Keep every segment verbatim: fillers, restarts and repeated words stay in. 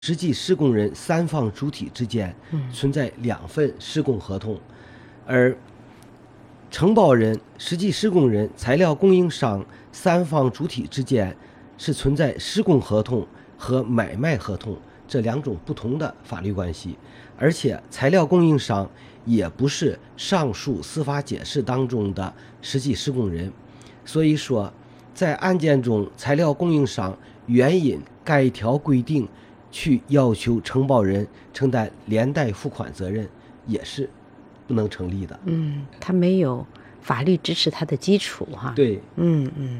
实际施工人三方主体之间存在两份施工合同，而承包人、实际施工人、材料供应商三方主体之间是存在施工合同和买卖合同这两种不同的法律关系，而且材料供应商也不是上述司法解释当中的实际施工人。所以说，在案件中，材料供应商援引该条规定去要求承包人承担连带付款责任，也是不能成立的。 嗯，他没有法律支持他的基础哈。 对， 嗯嗯。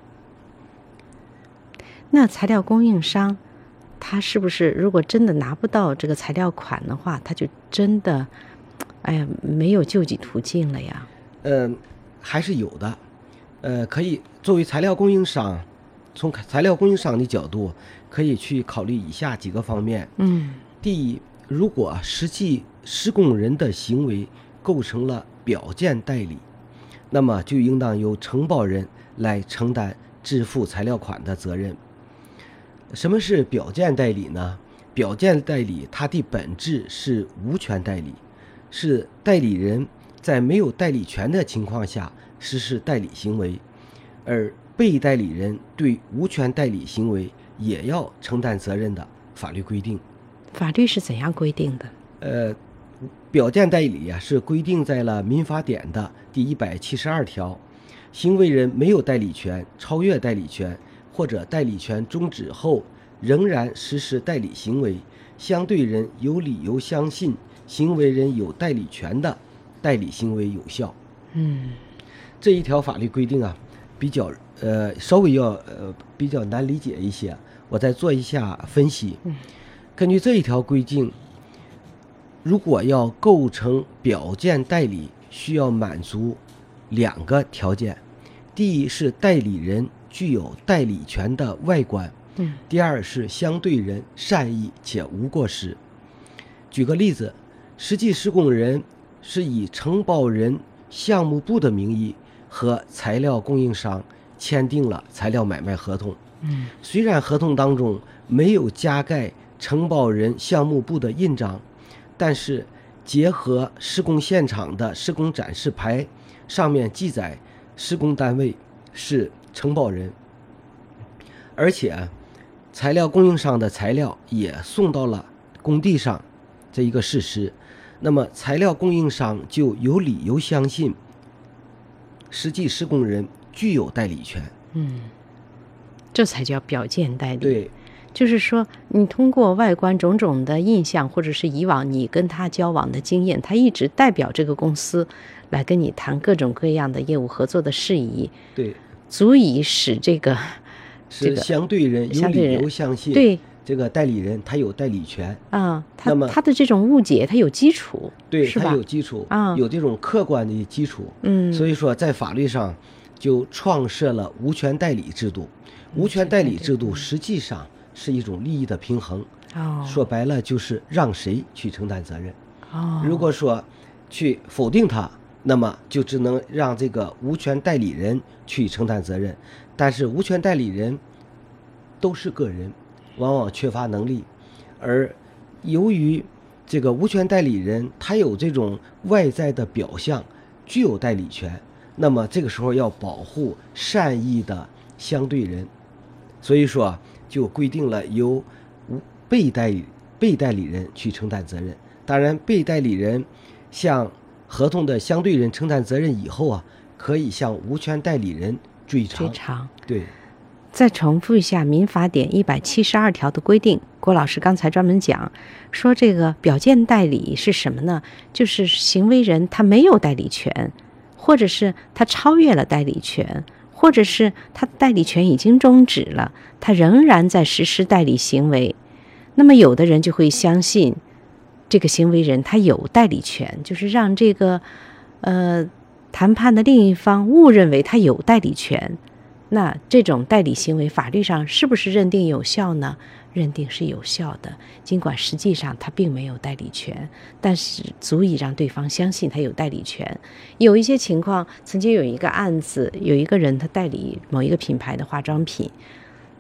那材料供应商，他是不是如果真的拿不到这个材料款的话，他就真的，哎呀，没有救济途径了呀？ 嗯、呃，还是有的。呃，可以作为材料供应商，从材料供应商的角度，可以去考虑以下几个方面。 嗯， 第一，如果实际施工人的行为构成了表见代理，那么就应当由承包人来承担支付材料款的责任。什么是表见代理呢？表见代理它的本质是无权代理，是代理人在没有代理权的情况下实施代理行为，而被代理人对无权代理行为也要承担责任的法律规定。 法律是怎样规定的？ 呃，表见代理啊，是规定在了民法典的第一百七十二条，行为人没有代理权、超越代理权或者代理权终止后仍然实施代理行为，相对人有理由相信行为人有代理权的代理行为有效。 嗯， 这一条法律规定啊，比较呃稍微要呃比较难理解一些，我再做一下分析。 嗯， 根据这一条规定，如果要构成表见代理，需要满足两个条件：第一是代理人具有代理权的外观， 嗯， 第二是相对人善意且无过失。举个例子，实际施工人是以承包人项目部的名义和材料供应商签订了材料买卖合同。 嗯， 虽然合同当中没有加盖承包人项目部的印章，但是结合施工现场的施工展示牌上面记载施工单位是承包人，而且材料供应商的材料也送到了工地上这一个事实，那么材料供应商就有理由相信实际施工人具有代理权。 嗯，这才叫表见代理。 对， 就是说你通过外观种种的印象，或者是以往你跟他交往的经验，他一直代表这个公司来跟你谈各种各样的业务合作的事宜， 对， 足以使这个是相对人有理由相信对这个代理人他有代理权啊，他那么他的这种误解他有基础， 对， 是吧？ 他有基础啊， 有这种客观的基础。 嗯， 所以说在法律上就创设了无权代理制度。无权代理制度实际上是一种利益的平衡， 哦， 说白了就是让谁去承担责任。 哦， 如果说去否定他，那么就只能让这个无权代理人去承担责任。但是无权代理人都是个人，往往缺乏能力，而由于这个无权代理人他有这种外在的表象，具有代理权，那么这个时候要保护善意的相对人，所以说就规定了由被代理被代理人去承担责任。当然，被代理人向合同的相对人承担责任以后啊，可以向无权代理人追偿。 追偿。 对。 再重复一下民法典一百七十二条的规定，郭老师刚才专门讲说，这个表见代理是什么呢？就是行为人他没有代理权，或者是他超越了代理权，或者是他代理权已经终止了，他仍然在实施代理行为。那么有的人就会相信这个行为人他有代理权，就是让这个呃谈判的另一方误认为他有代理权。那这种代理行为法律上是不是认定有效呢？认定是有效的，尽管实际上他并没有代理权，但是足以让对方相信他有代理权。有一些情况，曾经有一个案子，有一个人他代理某一个品牌的化妆品，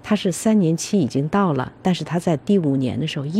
他是三年期已经到了，但是他在第五年的时候